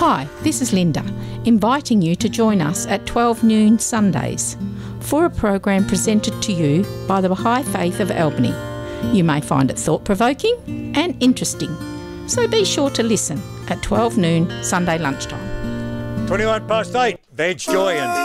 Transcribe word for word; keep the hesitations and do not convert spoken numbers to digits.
Hi, this is Linda, inviting you to join us at twelve noon Sundays for a program presented to you by the Baha'i Faith of Albany. You may find it thought-provoking and interesting, so be sure to listen at twelve noon Sunday lunchtime. twenty-one past eight, Veg Joy and